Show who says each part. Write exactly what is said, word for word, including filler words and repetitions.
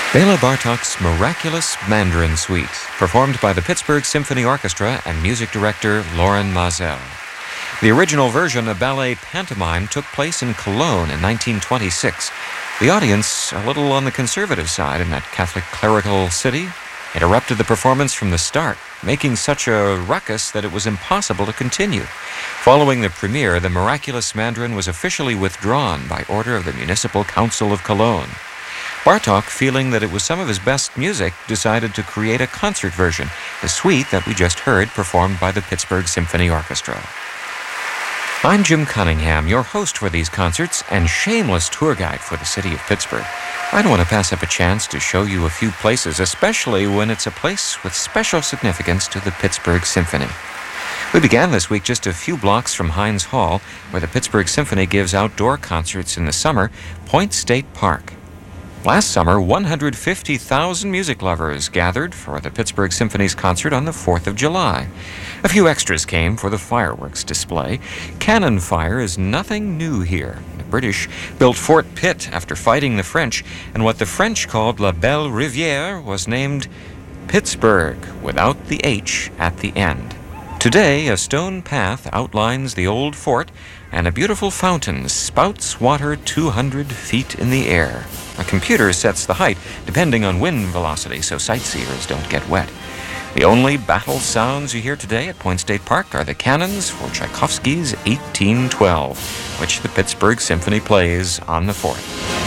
Speaker 1: Bela Bartok's Miraculous Mandarin Suite, performed by the Pittsburgh Symphony Orchestra and music director Loren Maazel. The original version of ballet pantomime took place in Cologne in nineteen twenty-six. The audience, a little on the conservative side in that Catholic clerical city, interrupted the performance from the start, making such a ruckus that it was impossible to continue. Following the premiere, the Miraculous Mandarin was officially withdrawn by order of the Municipal Council of Cologne. Bartok, feeling that it was some of his best music, decided to create a concert version, the suite that we just heard performed by the Pittsburgh Symphony Orchestra. I'm Jim Cunningham, your host for these concerts and shameless tour guide for the city of Pittsburgh. I don't want to pass up a chance to show you a few places, especially when it's a place with special significance to the Pittsburgh Symphony. We began this week just a few blocks from Heinz Hall, where the Pittsburgh Symphony gives outdoor concerts in the summer, Point State Park. Last summer, one hundred fifty thousand music lovers gathered for the Pittsburgh Symphony's concert on the fourth of July. A few extras came for the fireworks display. Cannon fire is nothing new here. The British built Fort Pitt after fighting the French, and what the French called La Belle Rivière was named Pittsburgh, without the H at the end. Today, a stone path outlines the old fort, and a beautiful fountain spouts water two hundred feet in the air. A computer sets the height depending on wind velocity so sightseers don't get wet. The only battle sounds you hear today at Point State Park are the cannons for Tchaikovsky's eighteen twelve, which the Pittsburgh Symphony plays on the fourth.